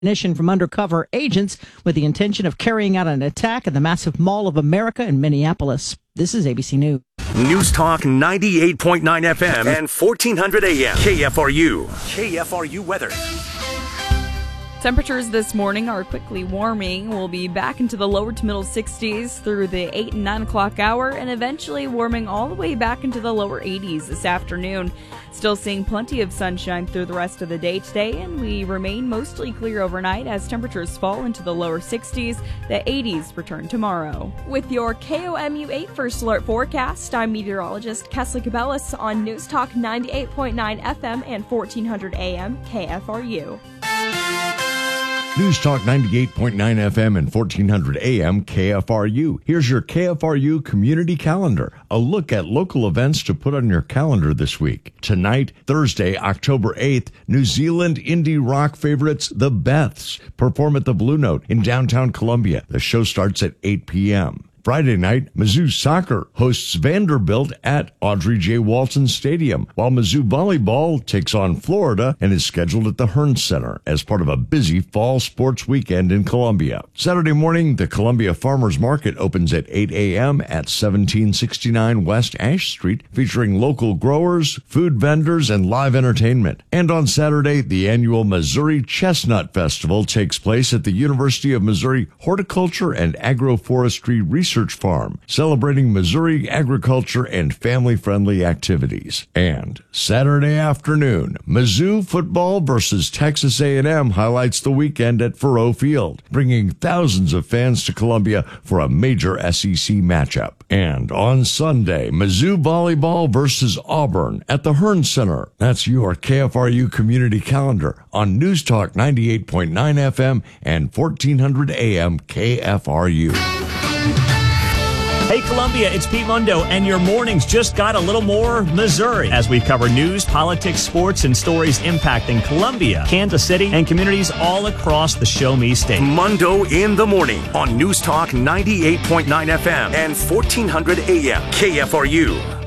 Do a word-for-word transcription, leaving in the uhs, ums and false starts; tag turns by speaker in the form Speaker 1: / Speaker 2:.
Speaker 1: ammunition from undercover agents with the intention of carrying out an attack at the massive Mall of America in Minneapolis. This is A B C News.
Speaker 2: News Talk ninety-eight point nine F M and fourteen hundred A M. K F R U. K F R U weather.
Speaker 3: Temperatures this morning are quickly warming. We'll be back into the lower to middle sixties through the eight and nine o'clock hour and eventually warming all the way back into the lower eighties this afternoon. Still seeing plenty of sunshine through the rest of the day today, and we remain mostly clear overnight as temperatures fall into the lower sixties. The eighties return tomorrow. With your K O M U eight First Alert forecast, I'm meteorologist Kesley Cabellis on News Talk ninety-eight point nine F M and fourteen hundred A M K F R U.
Speaker 4: News Talk ninety-eight point nine F M and fourteen hundred A M K F R U. Here's your K F R U community calendar. A look at local events to put on your calendar this week. Tonight, Thursday, October eighth, New Zealand indie rock favorites The Beths perform at the Blue Note in downtown Columbia. The show starts at eight p.m. Friday night, Mizzou Soccer hosts Vanderbilt at Audrey J. Walton Stadium, while Mizzou Volleyball takes on Florida and is scheduled at the Hearn Center as part of a busy fall sports weekend in Columbia. Saturday morning, the Columbia Farmers Market opens at eight a.m. at seventeen sixty-nine West Ash Street, featuring local growers, food vendors, and live entertainment. And on Saturday, the annual Missouri Chestnut Festival takes place at the University of Missouri Horticulture and Agroforestry Research Research Farm, celebrating Missouri agriculture and family-friendly activities. And Saturday afternoon, Mizzou football versus Texas A and M highlights the weekend at Faurot Field, bringing thousands of fans to Columbia for a major S E C matchup. And on Sunday, Mizzou volleyball versus Auburn at the Hearn Center. That's your K F R U community calendar on News Talk ninety-eight point nine F M and fourteen hundred A M K F R U.
Speaker 5: Hey Columbia, it's Pete Mundo, and your mornings just got a little more Missouri as we cover news, politics, sports, and stories impacting Columbia, Kansas City, and communities all across the Show Me State.
Speaker 2: Mundo in the morning on News Talk ninety-eight point nine F M and fourteen hundred A M K F R U.